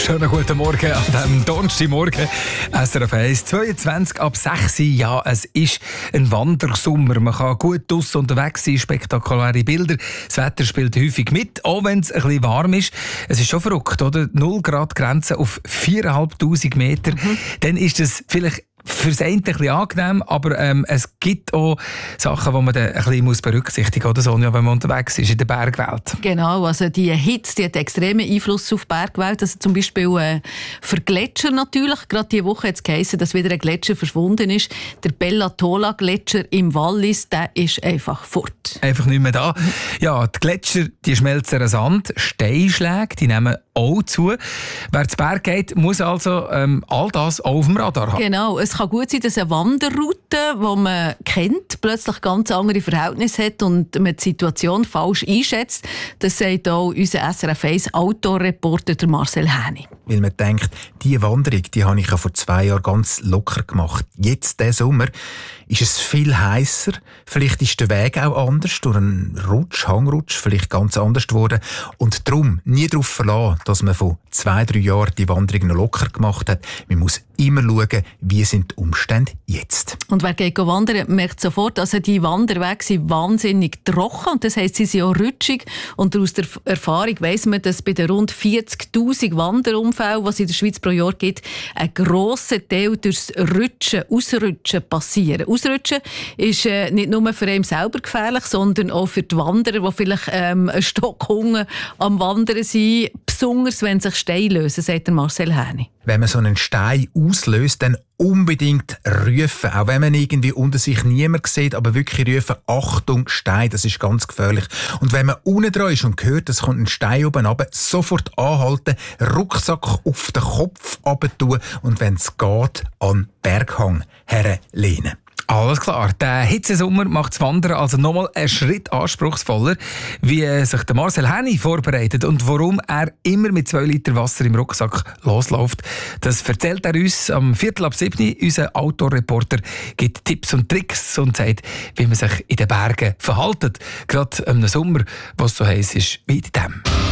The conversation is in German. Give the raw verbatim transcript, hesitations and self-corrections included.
Schönen guten Morgen an diesem Donnerstagmorgen. S R F eins, zweiundzwanzig ab sechs. Ja, es ist ein Wandersommer. Man kann gut draussen unterwegs sein, spektakuläre Bilder. Das Wetter spielt häufig mit, auch wenn es ein bisschen warm ist. Es ist schon verrückt, oder? null Grad Grenze auf viertausendfünfhundert Meter. Mhm. Dann ist es vielleicht für das eine ein bisschen angenehm, aber ähm, es gibt auch Sachen, die man dann ein bisschen muss berücksichtigen muss, oder Sonja, wenn man unterwegs ist in der Bergwelt. Genau, also die Hitze die hat extremen Einfluss auf die Bergwelt. Also zum Beispiel äh, für Gletscher natürlich. Gerade diese Woche hat es geheißen, dass wieder ein Gletscher verschwunden ist. Der Bella Tola Gletscher im Wallis, der ist einfach fort. Einfach nicht mehr da. Ja, die Gletscher die schmelzen an Sand, Steinschläge, die nehmen auch zu. Wer zu Berg geht, muss also ähm, all das auch auf dem Radar haben. Genau, es kann gut sein, dass eine Wanderroute, die man kennt, plötzlich ganz andere Verhältnisse hat und man die Situation falsch einschätzt. Das sagt auch unser S R F eins Outdoor-Reporter Marcel Häni. Weil man denkt, diese Wanderung die habe ich ja vor zwei Jahren ganz locker gemacht. Jetzt, diesen Sommer, ist es viel heißer. Vielleicht ist der Weg auch anders, durch einen Rutsch, Hangrutsch, vielleicht ganz anders geworden. Und darum nie darauf verlassen, dass man vor zwei, drei Jahren die Wanderung noch locker gemacht hat. Man muss immer schauen, wie sind die Umstände jetzt. Und wer geht wandern, merkt sofort, dass die Wanderwege sind wahnsinnig trocken. Und das heisst, sie sind auch rutschig. Und aus der Erfahrung weiss man, dass bei den rund vierzigtausend Wanderunfällen, die es in der Schweiz pro Jahr gibt, ein grosser Teil durchs Rutschen, Ausrutschen passieren. Ausrutschen ist äh, nicht nur für einen selber gefährlich, sondern auch für die Wanderer, die vielleicht ähm, einen Stockhunger am Wandern sind, besonders wenn sich Steine lösen, sagt der Marcel Häni. Wenn man so einen Stein auslöst, dann unbedingt rufen. Auch wenn man irgendwie unter sich niemand sieht, aber wirklich rufen, Achtung, Stein, das ist ganz gefährlich. Und wenn man unten dran ist und hört, es kommt ein Stein oben runter, sofort anhalten, Rucksack auf den Kopf runter und wenn es geht, an den Berghang herlehnen. Alles klar. Der Hitzesommer macht das Wandern also nochmal einen Schritt anspruchsvoller, wie sich der Marcel Häni vorbereitet und warum er immer mit zwei Liter Wasser im Rucksack losläuft. Das erzählt er uns am Viertel ab sieben. Unser Outdoor-Reporter gibt Tipps und Tricks und sagt, wie man sich in den Bergen verhält. Gerade im Sommer, was so heiß ist wie in dem.